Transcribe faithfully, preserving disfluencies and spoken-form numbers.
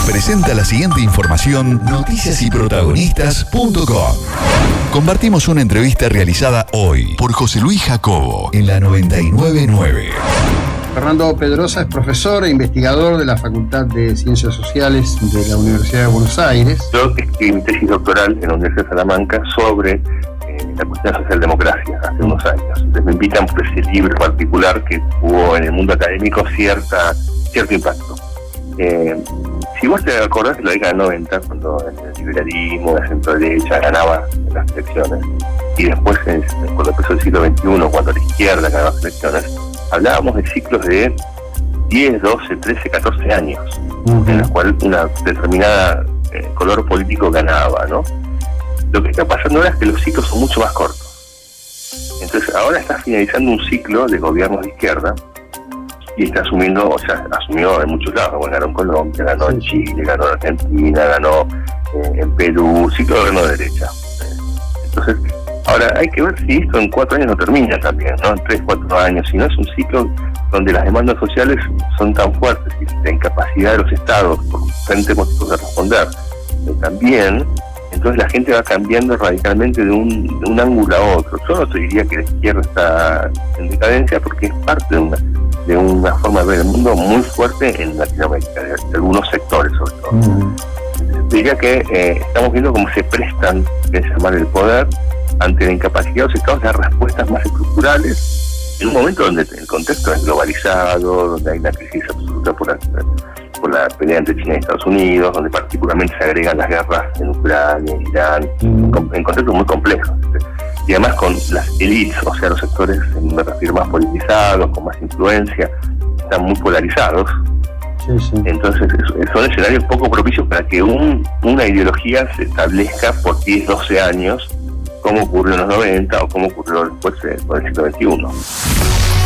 presenta la siguiente información noticias y protagonistas punto com. Compartimos una entrevista realizada hoy por José Luis Jacobo en la noventa y nueve punto nueve. Fernando Pedrosa es profesor e investigador de la Facultad de Ciencias Sociales de la Universidad de Buenos Aires. Yo escribí mi tesis doctoral en la Universidad de Salamanca sobre eh, la cuestión de socialdemocracia hace unos años. Entonces me invitan por ese libro particular que tuvo en el mundo académico cierta, cierto impacto. Eh, si vos te acordás de la década del noventa, cuando el liberalismo, la centro-derecha ganaba en las elecciones, y después en, cuando empezó el siglo veintiuno, cuando la izquierda ganaba las elecciones, hablábamos de ciclos de diez, doce, trece, catorce años, uh-huh. en los cuales una determinada eh, color político ganaba, ¿no? Lo que está pasando ahora es que los ciclos son mucho más cortos. Entonces ahora está finalizando un ciclo de gobiernos de izquierda y está asumiendo, o sea, asumió en muchos lados. Bueno, ganó en Colombia, ganó en Chile, ganó en Argentina, ganó eh, en Perú, ciclo de gobierno de derecha. Entonces, ahora hay que ver si esto en cuatro años no termina también, ¿no? En tres, cuatro años, si no es un ciclo donde las demandas sociales son tan fuertes y la incapacidad de los estados por diferentes motivos de responder eh, también, entonces la gente va cambiando radicalmente de un, de un ángulo a otro. Yo no te diría que la izquierda está en decadencia porque es parte de una, de una forma de ver el mundo muy fuerte en Latinoamérica, de, de algunos sectores sobre todo. Mm. Diría que eh, estamos viendo cómo se prestan, que es llamar el poder, ante la incapacidad de los estados de dar respuestas más estructurales en un momento donde el contexto es globalizado, donde hay una crisis absoluta por la, por la pelea entre China y Estados Unidos, donde particularmente se agregan las guerras en Ucrania, en Irán, mm. en contextos muy complejos. Y además con las élites, o sea, los sectores, me refiero, más politizados, con más influencia, están muy polarizados. Sí, sí. Entonces son escenarios poco propicios para que un, una ideología se establezca por diez, doce años, como ocurrió en los noventa o como ocurrió después eh, con el siglo veintiuno.